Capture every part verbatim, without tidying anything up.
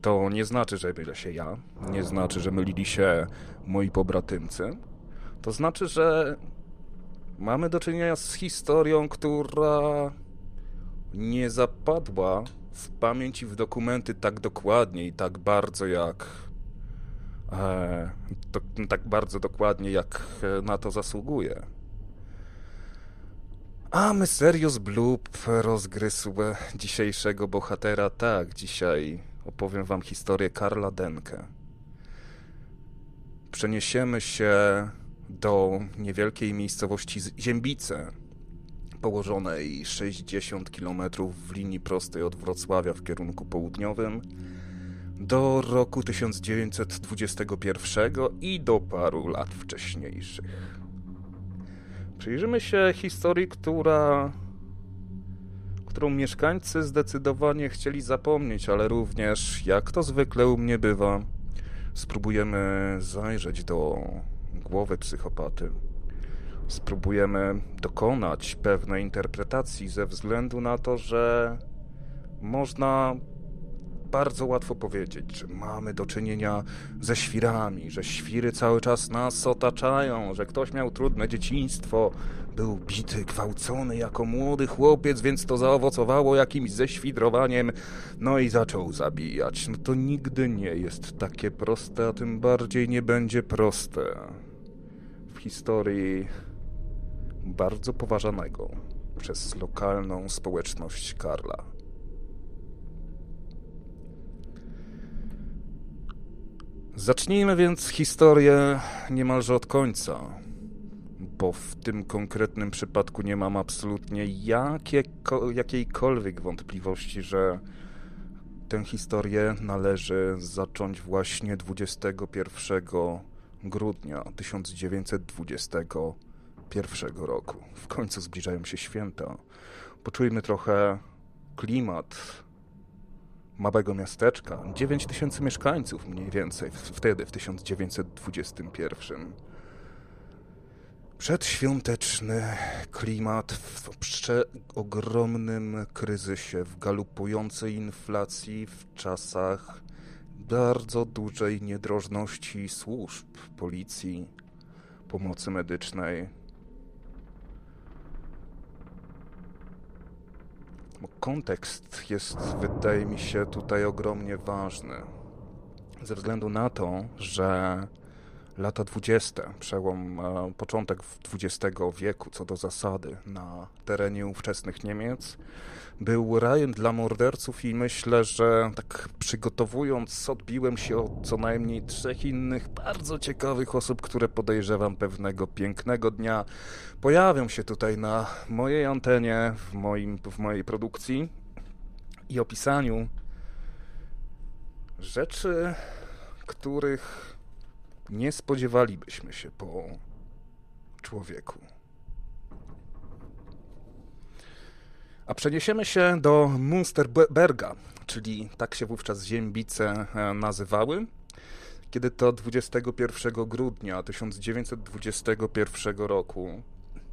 to nie znaczy, że mylę się ja, nie znaczy, że mylili się moi pobratymcy. To znaczy, że mamy do czynienia z historią, która nie zapadła w pamięć i w dokumenty tak dokładnie i tak bardzo jak e, to, tak bardzo dokładnie jak na to zasługuje. A Mysterious Bloop rozgryzł dzisiejszego bohatera. Tak, dzisiaj opowiem wam historię Karla Denke. Przeniesiemy się do niewielkiej miejscowości Ziębice, położonej sześćdziesiąt kilometrów w linii prostej od Wrocławia w kierunku południowym, do roku tysiąc dziewięćset dwudziestego pierwszego i do paru lat wcześniejszych. Przyjrzymy się historii, która, którą mieszkańcy zdecydowanie chcieli zapomnieć, ale również, jak to zwykle u mnie bywa, spróbujemy zajrzeć do głowy psychopaty. Spróbujemy dokonać pewnej interpretacji ze względu na to, że można bardzo łatwo powiedzieć, że mamy do czynienia ze świrami, że świry cały czas nas otaczają, że ktoś miał trudne dzieciństwo, był bity, gwałcony jako młody chłopiec, więc to zaowocowało jakimś ześwidrowaniem, no i zaczął zabijać. No to nigdy nie jest takie proste, a tym bardziej nie będzie proste w historii bardzo poważanego przez lokalną społeczność Karla. Zacznijmy więc historię niemalże od końca, bo w tym konkretnym przypadku nie mam absolutnie jakieko, jakiejkolwiek wątpliwości, że tę historię należy zacząć właśnie dwudziestego pierwszego grudnia tysiąc dziewięćset dwudziestego pierwszego roku. W końcu zbliżają się święta. Poczujmy trochę klimat małego miasteczka. dziewięć tysięcy mieszkańców mniej więcej wtedy, w tysiąc dziewięćset dwudziestym pierwszym. Przedświąteczny klimat w ogromnym kryzysie, w galopującej inflacji, w czasach bardzo dużej niedrożności służb, policji, pomocy medycznej. Kontekst jest, wydaje mi się, tutaj ogromnie ważny. Ze względu na to, że lata dwudzieste, przełom, e, początek dwudziestego wieku, co do zasady, na terenie ówczesnych Niemiec, był rajem dla morderców i myślę, że tak przygotowując, odbiłem się od co najmniej trzech innych bardzo ciekawych osób, które podejrzewam pewnego pięknego dnia pojawią się tutaj na mojej antenie, w, moim, w mojej produkcji i opisaniu rzeczy, których nie spodziewalibyśmy się po człowieku. A przeniesiemy się do Münsterberga, czyli tak się wówczas Ziębice nazywały, kiedy to dwudziestego pierwszego grudnia tysiąc dziewięćset dwudziestego pierwszego roku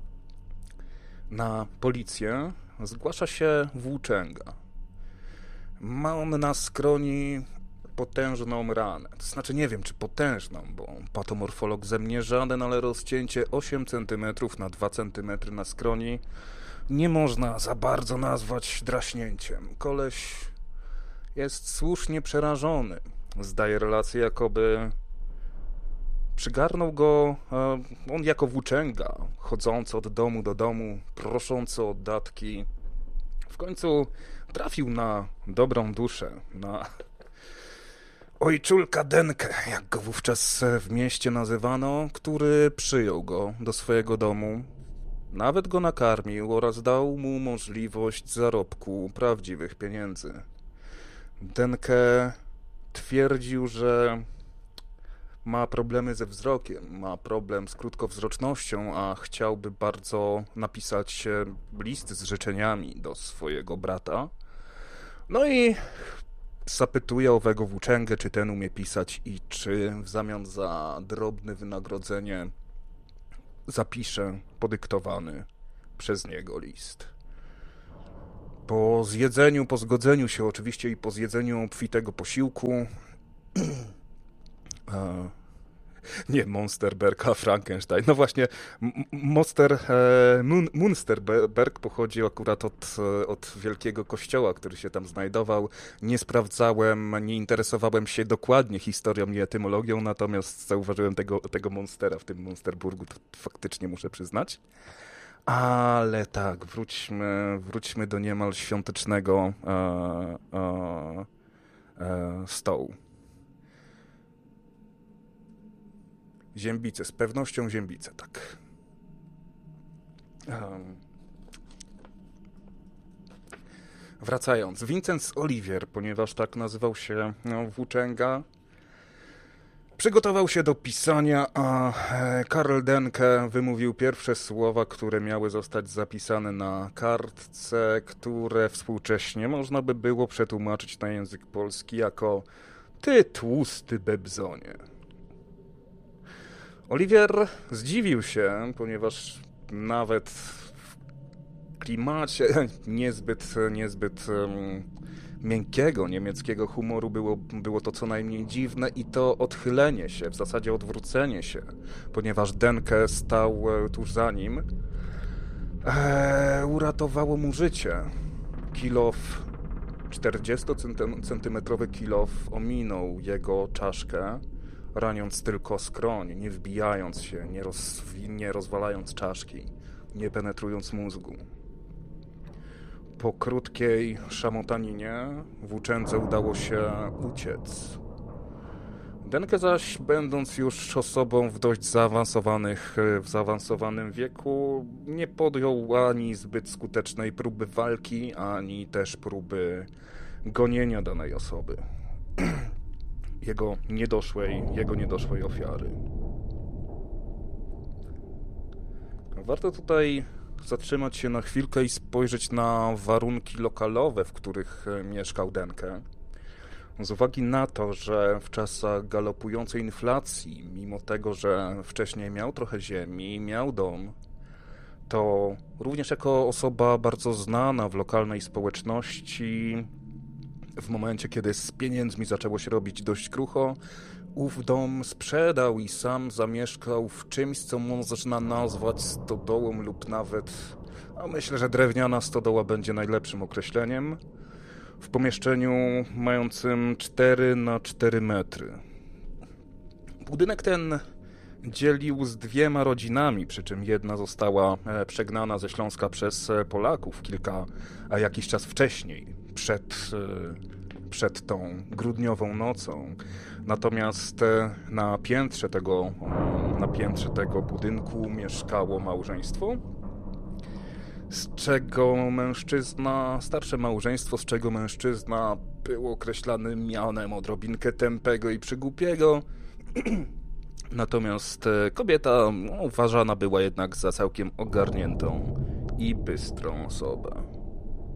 na policję zgłasza się włóczęga. Ma on na skroni potężną ranę. To znaczy nie wiem, czy potężną, bo patomorfolog ze mnie żaden, ale rozcięcie osiem centymetrów na dwa centymetry na skroni nie można za bardzo nazwać draśnięciem. Koleś jest słusznie przerażony. Zdaje relację, jakoby przygarnął go on jako włóczęga, chodzący od domu do domu, proszący o datki. W końcu trafił na dobrą duszę, na ojczulka Denke, jak go wówczas w mieście nazywano, który przyjął go do swojego domu, nawet go nakarmił oraz dał mu możliwość zarobku prawdziwych pieniędzy. Denke twierdził, że ma problemy ze wzrokiem, ma problem z krótkowzrocznością, a chciałby bardzo napisać list z życzeniami do swojego brata. No i zapytuje owego włóczęgę, czy ten umie pisać i czy w zamian za drobne wynagrodzenie zapisze podyktowany przez niego list. Po zjedzeniu, po zgodzeniu się oczywiście i po zjedzeniu obfitego posiłku, e, nie Monsterberg, a Frankenstein. No właśnie, M- Monster, e, Mun- Munsterberg pochodzi akurat od, e, od wielkiego kościoła, który się tam znajdował. Nie sprawdzałem, nie interesowałem się dokładnie historią i etymologią, natomiast zauważyłem tego, tego Monstera w tym Monsterburgu, to faktycznie muszę przyznać. Ale tak, wróćmy, wróćmy do niemal świątecznego e, e, e, stołu. Ziębice, z pewnością ziębice, tak. Um. Wracając, Vincenz Olivier, ponieważ tak nazywał się no, włóczęga, przygotował się do pisania, a Karl Denke wymówił pierwsze słowa, które miały zostać zapisane na kartce, które współcześnie można by było przetłumaczyć na język polski jako ty tłusty bebzonie. Olivier zdziwił się, ponieważ nawet w klimacie niezbyt, niezbyt um, miękkiego niemieckiego humoru było, było to co najmniej dziwne i to odchylenie się, w zasadzie odwrócenie się, ponieważ Denke stał tuż za nim, e, uratowało mu życie. Kilof, czterdziestocentymetrowy kilof ominął jego czaszkę, raniąc tylko skroń, nie wbijając się, nie, roz, nie rozwalając czaszki, nie penetrując mózgu. Po krótkiej szamotaninie włóczędze udało się uciec. Denke zaś, będąc już osobą w dość zaawansowanych, w zaawansowanym wieku, nie podjął ani zbyt skutecznej próby walki, ani też próby gonienia danej osoby. Jego niedoszłej, jego niedoszłej ofiary. Warto tutaj zatrzymać się na chwilkę i spojrzeć na warunki lokalowe, w których mieszkał Denke. Z uwagi na to, że w czasach galopującej inflacji, mimo tego, że wcześniej miał trochę ziemi, miał dom, to również jako osoba bardzo znana w lokalnej społeczności, w momencie, kiedy z pieniędzmi zaczęło się robić dość krucho, ów dom sprzedał i sam zamieszkał w czymś, co można nazwać stodołą lub nawet, a myślę, że drewniana stodoła będzie najlepszym określeniem, w pomieszczeniu mającym cztery na cztery metry. Budynek ten dzielił z dwiema rodzinami, przy czym jedna została przegnana ze Śląska przez Polaków kilka, a jakiś czas wcześniej, przed, przed tą grudniową nocą. Natomiast na piętrze tego, na piętrze tego budynku mieszkało małżeństwo, z czego mężczyzna, starsze małżeństwo, z czego mężczyzna był określany mianem odrobinkę tępego i przygłupiego, natomiast kobieta no, uważana była jednak za całkiem ogarniętą i bystrą osobę.